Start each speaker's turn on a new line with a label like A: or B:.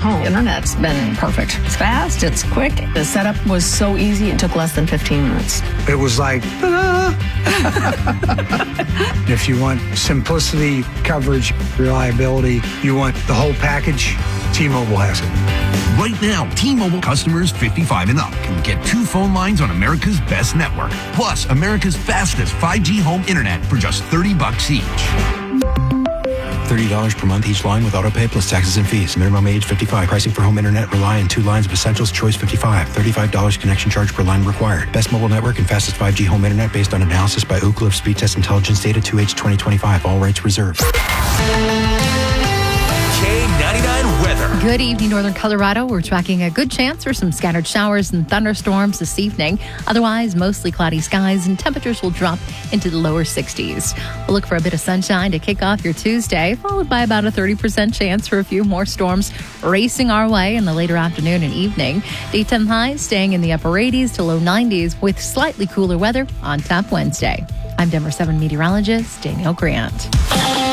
A: home. Internet's been perfect. It's fast, it's quick. The setup was so easy, it took less than 15 minutes.
B: It was like, ta-da! If you want simplicity, coverage, reliability, you want the whole package, T-Mobile has it.
C: Right now, T-Mobile customers 55 and up can get 2 phone lines on America's best network, plus America's fastest 5G home internet for just $30 each.
D: $30 per month each line with autopay plus taxes and fees. Minimum age 55. Pricing for home internet rely on 2 lines of essentials. Choice 55. $35 connection charge per line required. Best mobile network and fastest 5G home internet based on analysis by Ookla of Speed Test Intelligence data 2H 2025. All rights reserved.
E: K99 weather.
F: Good evening, Northern Colorado. We're tracking a good chance for some scattered showers and thunderstorms this evening. Otherwise, mostly cloudy skies and temperatures will drop into the lower 60s. We'll look for a bit of sunshine to kick off your Tuesday, followed by about a 30% chance for a few more storms racing our way in the later afternoon and evening. Daytime highs staying in the upper 80s to low 90s with slightly cooler weather on tap Wednesday. I'm Denver 7 meteorologist Danielle Grant.